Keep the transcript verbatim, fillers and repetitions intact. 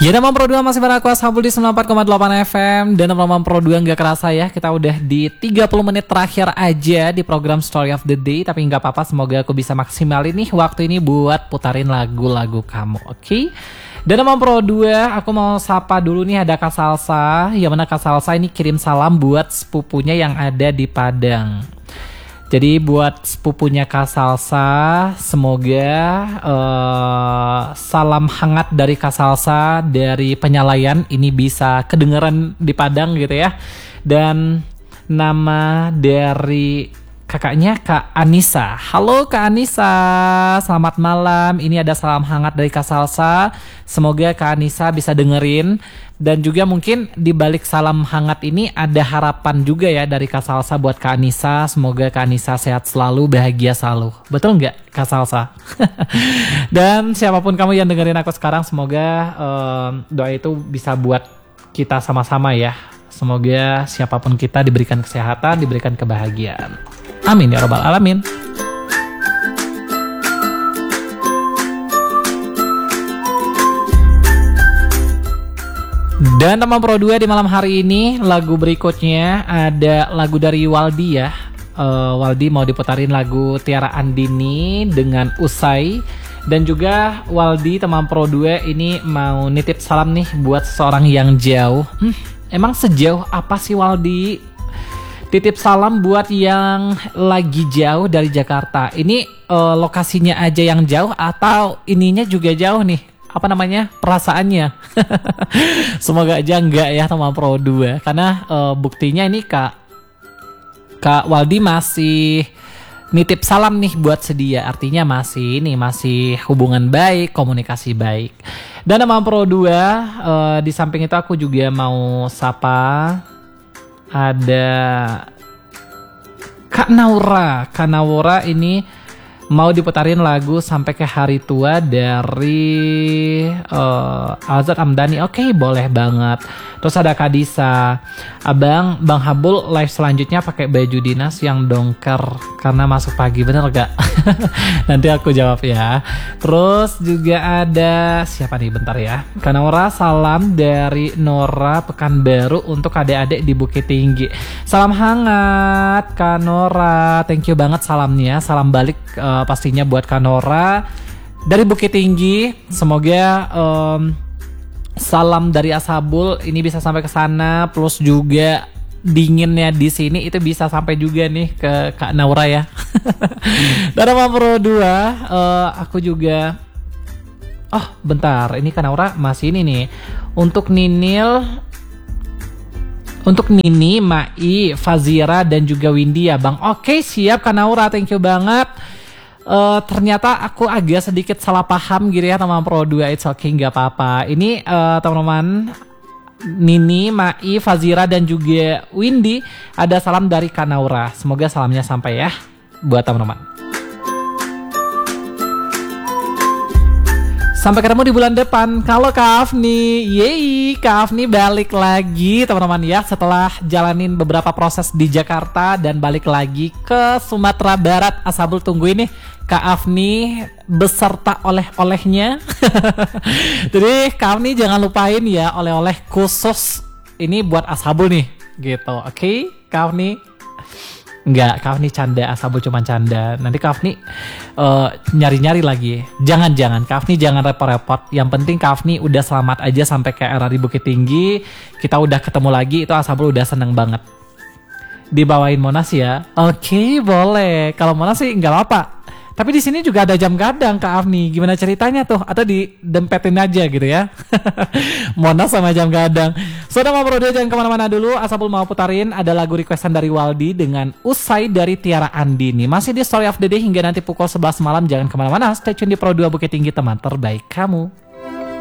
Ya, nama Pro dua masih bareng aku Ashabul di sembilan puluh empat koma delapan F M. Dan nama Pro dua gak kerasa ya, kita udah di tiga puluh menit terakhir aja di program Story of the Day. Tapi gak apa-apa, semoga aku bisa maksimalin nih waktu ini buat putarin lagu-lagu kamu, oke? Okay? Dan nama Pro dua, aku mau sapa dulu nih, ada Kak Salsa. Yang mana Kak Salsa ini kirim salam buat sepupunya yang ada di Padang. Jadi buat sepupunya Kak Salsa, semoga uh, salam hangat dari Kak Salsa dari Penyalayan ini bisa kedengeran di Padang gitu ya. Dan nama dari kakaknya Kak Anissa. Halo Kak Anissa, selamat malam. Ini ada salam hangat dari Kak Salsa. Semoga Kak Anissa bisa dengerin. Dan juga mungkin di balik salam hangat ini ada harapan juga ya dari Kak Salsa buat Kak Anissa. Semoga Kak Anissa sehat selalu, bahagia selalu. Betul nggak Kak Salsa? Dan siapapun kamu yang dengerin aku sekarang, semoga um, doa itu bisa buat kita sama-sama ya. Semoga siapapun kita diberikan kesehatan, diberikan kebahagiaan. Amin ya robbal alamin. Dan teman Pro dua di malam hari ini, lagu berikutnya ada lagu dari Waldi ya. uh, Waldi mau diputarin lagu Tiara Andini dengan Usai. Dan juga Waldi teman Pro dua ini mau nitip salam nih buat seseorang yang jauh. hmm, Emang sejauh apa sih Waldi? Titip salam buat yang lagi jauh dari Jakarta. Ini uh, lokasinya aja yang jauh atau ininya juga jauh nih? Apa namanya, perasaannya. Semoga aja enggak ya teman Pro dua, karena uh, buktinya ini Kak Kak Waldi masih nitip salam nih buat sedia, artinya masih ini masih hubungan baik, komunikasi baik. Dan teman Pro dua, uh, di samping itu aku juga mau sapa ada Kak Naura. Kak Naura ini mau diputarin lagu Sampai ke Hari Tua dari uh, Azad Amdani. Oke, okay, boleh banget. Terus ada Kak Disa. Abang, Bang Habul live selanjutnya pakai baju dinas yang dongker karena masuk pagi, bener gak? Nanti aku jawab ya. Terus juga ada siapa nih, bentar ya. Kak Nora, salam dari Nora Pekanbaru untuk adik-adik di Bukit Tinggi. Salam hangat Kak Nora. Thank you banget salamnya. Salam balik uh, pastinya buat Kak Nora dari Bukit Tinggi. Semoga um, salam dari Ashabul ini bisa sampai ke sana, plus juga dinginnya di sini itu bisa sampai juga nih ke Kak Naura ya. Dan sama Pro dua, uh, aku juga oh bentar, ini Kak Naura masih ini nih untuk Ninil, untuk Nini, Mai, Fazira dan juga Windy ya Bang. Oke, siap Kak Naura, thank you banget. Uh, ternyata aku agak sedikit salah paham gitu ya teman Pro dua. It's okay, nggak apa-apa. Ini uh, teman-teman Nini, Mai, Fazira dan juga Windy, ada salam dari Kak Naura. Semoga salamnya sampai ya buat teman-teman. Sampai ketemu di bulan depan. Kalau Kak Afni, yeay, Kak Afni balik lagi teman-teman ya, setelah jalanin beberapa proses di Jakarta dan balik lagi ke Sumatera Barat. Ashabul tunggu ini Kak Afni beserta oleh-olehnya. Jadi Kak Afni jangan lupain ya oleh-oleh khusus ini buat Ashabul nih gitu. Oke, okay? Kak Afni. Enggak, Kak Afni canda, Ashabul cuma canda. Nanti Kak Afni uh, nyari-nyari lagi. Jangan-jangan, Kak Afni jangan repot-repot. Yang penting Kak Afni udah selamat aja sampai ke R R I Bukit Tinggi. Kita udah ketemu lagi, itu Ashabul udah seneng banget. Dibawain Monas ya? Oke, okay, boleh. Kalau Monas sih enggak apa-apa. Tapi di sini juga ada jam gadang Kak Afni. Gimana ceritanya tuh? Atau didempetin aja gitu ya? Monas sama jam gadang. Saudara Pro dua jangan kemana-mana dulu. Ashabul mau putarin ada lagu requestan dari Waldi dengan Usai dari Tiara Andini. Masih di Story of the Day hingga nanti pukul sebelas malam. Jangan kemana-mana. Stay tune di Pro dua Bukit Tinggi, teman terbaik kamu.